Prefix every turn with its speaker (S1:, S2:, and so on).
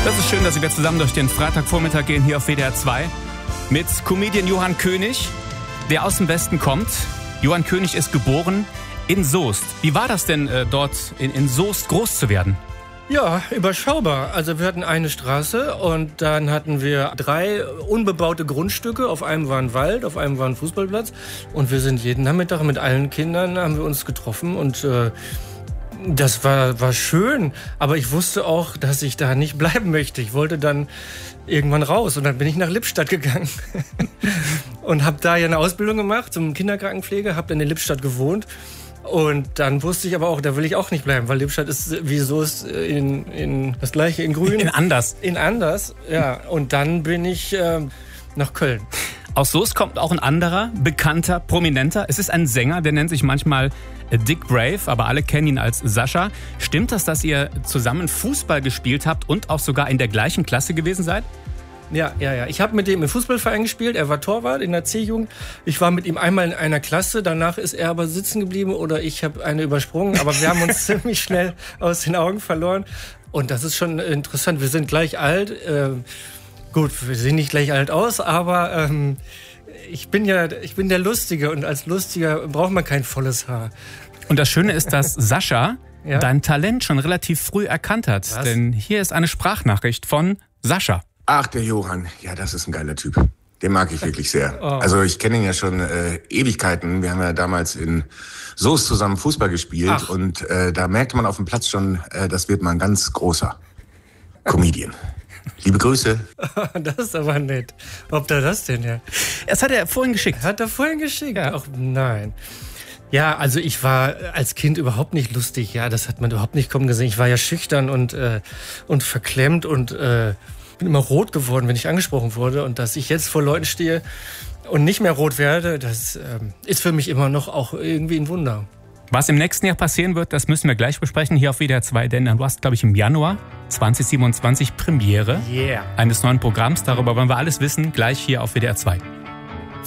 S1: Das ist schön, dass wir zusammen durch den Freitagvormittag gehen hier auf WDR 2 mit Comedian Johann König, der aus dem Westen kommt. Johann König ist geboren in Soest. Wie war das denn dort in Soest groß zu werden?
S2: Ja, überschaubar. Also wir hatten eine Straße und dann hatten wir 3 unbebaute Grundstücke. Auf einem war ein Wald, auf einem war ein Fußballplatz. Und wir sind jeden Nachmittag mit allen Kindern, haben wir uns getroffen und das war schön. Aber ich wusste auch, dass ich da nicht bleiben möchte. Ich wollte dann irgendwann raus und dann bin ich nach Lippstadt gegangen und habe da ja eine Ausbildung gemacht zum Kinderkrankenpfleger, habe dann in Lippstadt gewohnt. Und dann wusste ich aber auch, da will ich auch nicht bleiben, weil Lippstadt ist wie Soest in das gleiche, in Grün.
S1: In Anders.
S2: In Anders, ja. Und dann bin ich nach Köln.
S1: Aus Soest kommt auch ein anderer, bekannter, prominenter. Es ist ein Sänger, der nennt sich manchmal Dick Brave, aber alle kennen ihn als Sascha. Stimmt das, dass ihr zusammen Fußball gespielt habt und auch sogar in der gleichen Klasse gewesen seid?
S2: Ja. Ich habe mit dem im Fußballverein gespielt. Er war Torwart in der C-Jugend. Ich war mit ihm einmal in einer Klasse. Danach ist er aber sitzen geblieben oder ich habe eine übersprungen. Aber wir haben uns ziemlich schnell aus den Augen verloren. Und das ist schon interessant. Wir sind gleich alt. Gut, wir sehen nicht gleich alt aus, aber ich bin der Lustige. Und als Lustiger braucht man kein volles Haar.
S1: Und das Schöne ist, dass Sascha
S2: Ja?
S1: dein Talent schon relativ früh erkannt hat.
S2: Was?
S1: Denn hier ist eine Sprachnachricht von Sascha.
S3: Ach, der Johann. Ja, das ist ein geiler Typ. Den mag ich wirklich sehr.
S2: Oh.
S3: Also ich kenne ihn ja schon Ewigkeiten. Wir haben ja damals in Soest zusammen Fußball gespielt.
S2: Ach.
S3: Und da merkte man auf dem Platz schon, das wird mal ein ganz großer Comedian. Liebe Grüße.
S2: Das ist aber nett. Ob da das denn her?
S1: Das hat er vorhin geschickt.
S2: Hat er vorhin geschickt?
S1: Ja.
S2: Ach nein. Ja, also ich war als Kind überhaupt nicht lustig. Ja, das hat man überhaupt nicht kommen gesehen. Ich war ja schüchtern und verklemmt und bin immer rot geworden, wenn ich angesprochen wurde. Und dass ich jetzt vor Leuten stehe und nicht mehr rot werde, das ist für mich immer noch auch irgendwie ein Wunder.
S1: Was im nächsten Jahr passieren wird, das müssen wir gleich besprechen hier auf WDR 2. Denn du hast, glaube ich, im Januar 2027 Premiere
S2: Yeah.
S1: eines neuen Programms. Darüber wollen wir alles wissen, gleich hier auf WDR 2.